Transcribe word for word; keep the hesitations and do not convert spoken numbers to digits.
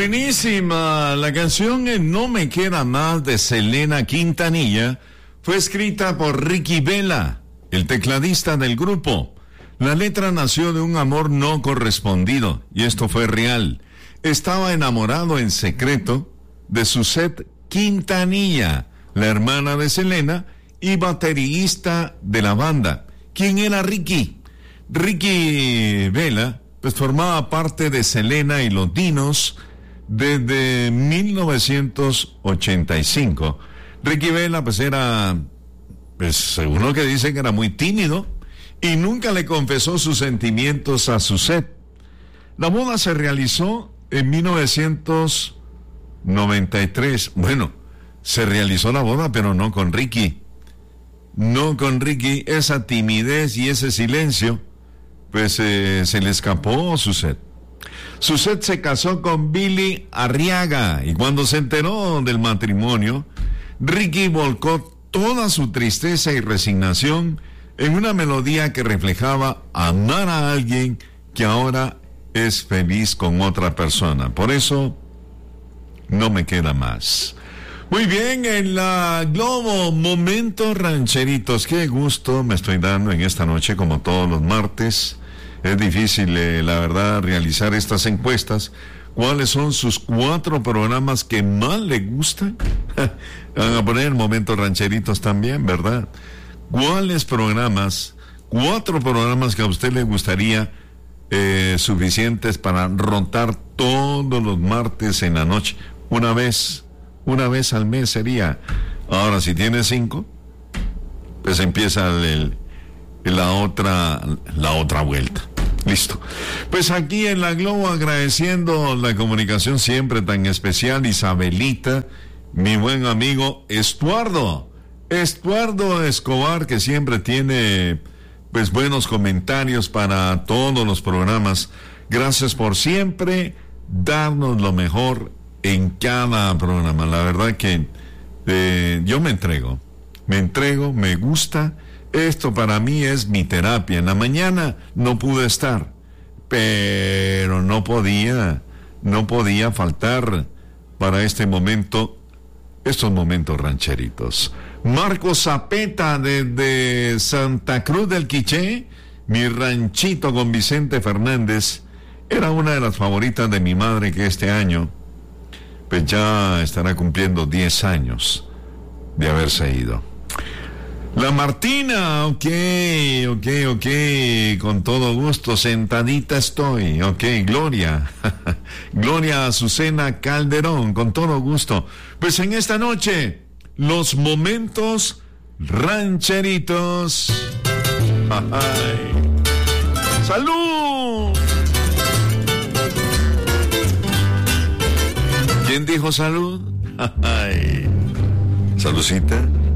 Buenísima. La canción eh, No me queda más de Selena Quintanilla fue escrita por Ricky Vela, el tecladista del grupo. La letra nació de un amor no correspondido, y esto fue real. Estaba enamorado en secreto de Suzette Quintanilla, la hermana de Selena y baterista de la banda. ¿Quién era Ricky? Ricky Vela, pues formaba parte de Selena y los Dinos desde mil novecientos ochenta y cinco. Ricky Vela, pues era, pues según lo que dicen, era muy tímido y nunca le confesó sus sentimientos a Suzette. La boda se realizó en mil novecientos noventa y tres. Bueno, se realizó la boda, pero no con Ricky. No con Ricky. Esa timidez y ese silencio, pues eh, se le escapó a Suzette. Suzette se casó con Billy Arriaga y cuando se enteró del matrimonio, Ricky volcó toda su tristeza y resignación en una melodía que reflejaba amar a alguien que ahora es feliz con otra persona. Por eso, no me queda más. Muy bien, en la Globo, Momentos Rancheritos. Qué gusto me estoy dando en esta noche, como todos los martes. Es difícil, eh, la verdad, realizar estas encuestas. ¿Cuáles son sus cuatro programas que más le gustan? Van a poner Momentos Rancheritos también, ¿verdad? ¿Cuáles programas, cuatro programas que a usted le gustaría eh, suficientes para rotar todos los martes en la noche? Una vez, una vez al mes sería. Ahora, si tiene cinco, pues empieza el, el, la otra, la otra vuelta. Listo. Pues aquí en la Globo, agradeciendo la comunicación siempre tan especial, Isabelita, mi buen amigo Estuardo, Estuardo Escobar, que siempre tiene pues buenos comentarios para todos los programas. Gracias por siempre darnos lo mejor en cada programa. La verdad que eh, yo me entrego, me entrego, me gusta. Esto para mí es mi terapia. En la mañana no pude estar, pero no podía, no podía faltar para este momento, estos momentos rancheritos. Marcos Zapeta desde Santa Cruz del Quiché, mi ranchito con Vicente Fernández, era una de las favoritas de mi madre, que este año pues ya estará cumpliendo diez años de haberse ido. La Martina, ok, ok, ok, con todo gusto, sentadita estoy, ok, Gloria, Gloria Azucena Calderón, con todo gusto. Pues en esta noche, los momentos rancheritos. Ay. ¡Salud! ¿Quién dijo salud? Ay. Saludcita.